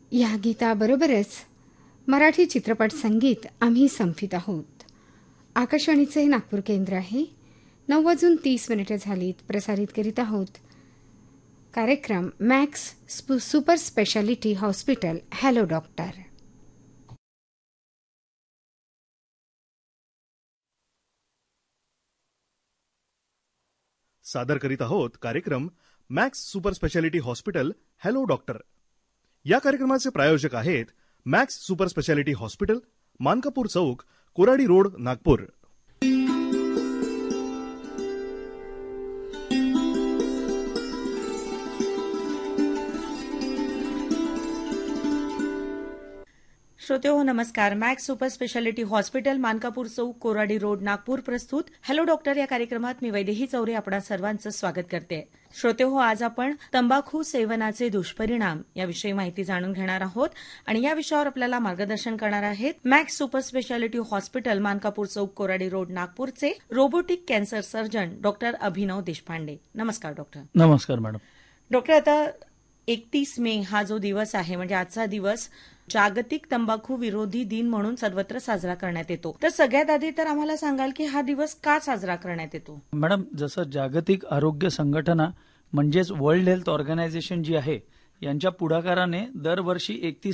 या गीताबरोबरच मराठी चित्रपट संगीत आम्ही संपित आहोत. आकाशवाणीचे नागपूर केंद्र आहे. 9:30 झालीत. प्रसारित करीत आहोत कार्यक्रम max super speciality hospital hello doctor. सादर करीत आहोत कार्यक्रम max super speciality hospital hello doctor. या कार्यक्रमाचे प्रायोजक आहेत max super speciality hospital, Mankapur चौक, कोराडी रोड, नागपूर. श्रोतेहो नमस्कार. Max super speciality hospital, Mankapur चौक, कोराडी रोड, नागपूर प्रस्तुत हॅलो डॉक्टर या कार्यक्रमात मी वैदेही चौरे आपणा सर्वांचं स्वागत करते. श्रोतेहो, आज आपण तंबाखू सेवनाचे दुष्परिणाम याविषयी माहिती जाणून घेणार आहोत आणि या विषयावर आपल्याला मार्गदर्शन करणार आहेत max super speciality hospital, Mankapur चौक, कोराडी रोड, नागपूरचे रोबोटिक कॅन्सर सर्जन डॉक्टर अभिनव देशपांडे. नमस्कार डॉक्टर. नमस्कार मॅडम. डॉक्टर, आता 31 मे हा जो दिवस आहे, म्हणजे आजचा दिवस जागतिक तंबाखू विरोधी दिन म्हणून सर्वत्र साजरा करण्यात येतो. तर सगळ्यात आधी तर आम्हाला सांगाल की हा दिवस का साजरा करण्यात येतो? मॅडम, जसं जागतिक आरोग्य संघटना म्हणजेच वर्ल्ड हेल्थ ऑर्गनायझेशन जी आहे यांच्या पुढाकाराने दरवर्षी 31